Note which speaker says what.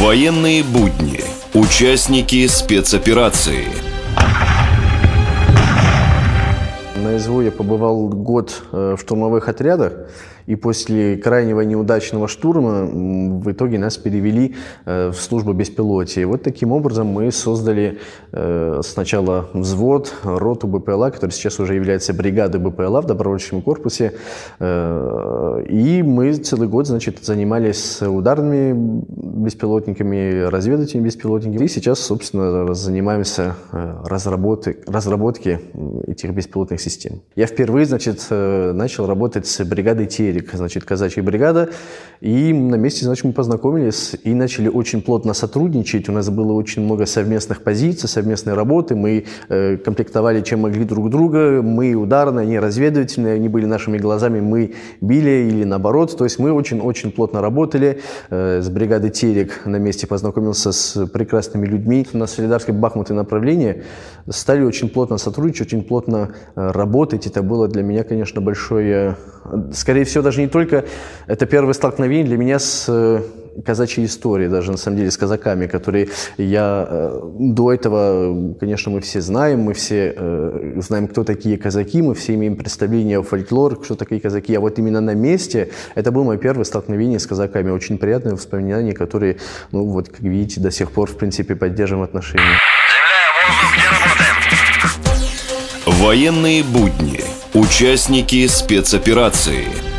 Speaker 1: Военные будни. Участники спецоперации.
Speaker 2: На СВО я побывал год в штурмовых отрядах, и после крайнего неудачного штурма в итоге нас перевели в службу беспилотия. И вот таким образом мы создали сначала взвод, роту БПЛА, который сейчас уже является бригадой БПЛА в добровольческом корпусе. И мы целый год, занимались ударными беспилотниками, разведывательными беспилотниками. И сейчас, собственно, занимаемся разработкой этих беспилотных систем. Я впервые, начал работать с бригадой «Терек», казачья бригада, и на месте, мы познакомились и начали очень плотно сотрудничать. У нас было очень много совместных позиций, совместной работы. Мы комплектовали, чем могли, друг друга. Мы ударные, они разведывательные, они были нашими глазами, мы били или наоборот. То есть мы очень-очень плотно работали. С бригадой «Терек» на месте познакомился с прекрасными людьми. На Солидарско-Бахмутское направление стали очень плотно сотрудничать, очень плотно работать. Это было для меня, конечно, большое... Скорее всего, даже не только это первое столкновение для меня с казачьей историей, даже на самом деле с казаками, которые я до этого, конечно, мы все знаем, мы все знаем, кто такие казаки, мы все имеем представление о фольклоре, что такие казаки, а вот именно на месте это было мое первое столкновение с казаками, очень приятные воспоминания, которые, как видите, до сих пор, в принципе, поддерживаем отношения.
Speaker 1: Военные будни. Участники спецоперации.